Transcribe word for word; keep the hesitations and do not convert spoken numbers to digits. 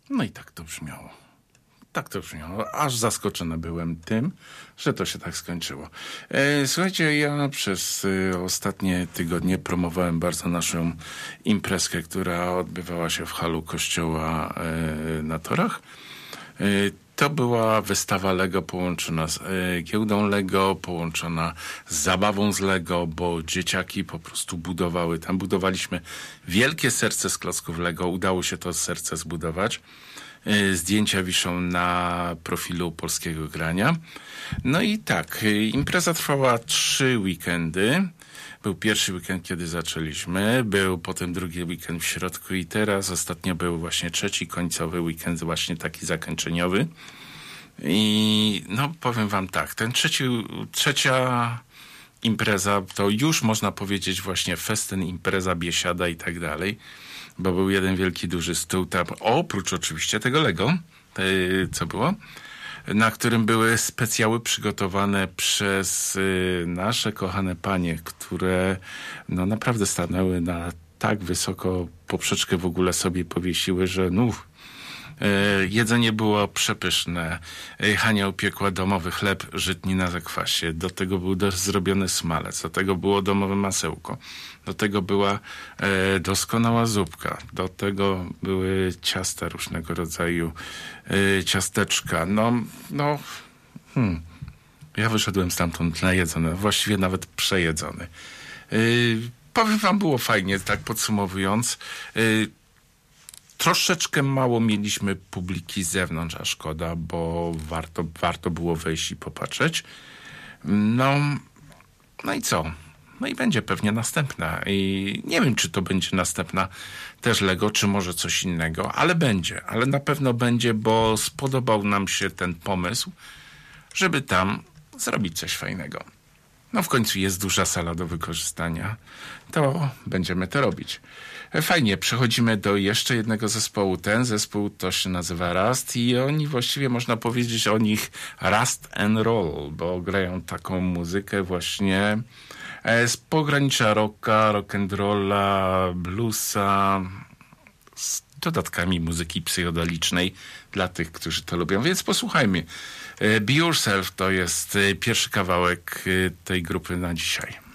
No i tak to brzmiało. Tak to brzmiało. Aż zaskoczony byłem tym, że to się tak skończyło. E, słuchajcie, ja przez e, ostatnie tygodnie promowałem bardzo naszą imprezkę, która odbywała się w halu kościoła e, na Torach. E, to była wystawa Lego połączona z e, giełdą Lego, połączona z zabawą z Lego, bo dzieciaki po prostu budowały. Tam budowaliśmy wielkie serce z klocków Lego. Udało się to serce zbudować. Zdjęcia wiszą na profilu Polskiego Grania. No i tak, impreza trwała trzy weekendy. Był pierwszy weekend, kiedy zaczęliśmy, był potem drugi weekend w środku i teraz ostatnio był właśnie trzeci, końcowy weekend, właśnie taki zakończeniowy. I no powiem wam tak, ten trzeci, trzecia impreza to już można powiedzieć właśnie festyn, impreza, biesiada i tak dalej. Bo był jeden wielki, duży stół tam, oprócz oczywiście tego Lego, co było, na którym były specjały przygotowane przez y, nasze kochane panie, które no naprawdę stanęły na tak wysoko poprzeczkę w ogóle sobie powiesiły, że no, y, jedzenie było przepyszne. Y, Hania upiekła domowy chleb żytni na zakwasie. Do tego był do, zrobiony smalec. Do tego było domowe masełko. Do tego była e, doskonała zupka. Do tego były ciasta różnego rodzaju, e, ciasteczka. No, no, hmm. Ja wyszedłem stamtąd najedzony, właściwie nawet przejedzony. E, powiem wam, było fajnie, tak podsumowując. E, troszeczkę mało mieliśmy publiki z zewnątrz, a szkoda, bo warto, warto było wejść i popatrzeć. No, no i co? No i będzie pewnie następna. I nie wiem, czy to będzie następna też Lego, czy może coś innego, ale będzie. Ale na pewno będzie, bo spodobał nam się ten pomysł, żeby tam zrobić coś fajnego. No w końcu jest duża sala do wykorzystania. To będziemy to robić. Fajnie, przechodzimy do jeszcze jednego zespołu. Ten zespół to się nazywa Rust i oni właściwie można powiedzieć o nich Rust and Roll, bo grają taką muzykę właśnie z pogranicza rocka, rock'n'rolla, bluesa, z dodatkami muzyki psychodelicznej dla tych, którzy to lubią. Więc posłuchajmy. Be Yourself to jest pierwszy kawałek tej grupy na dzisiaj.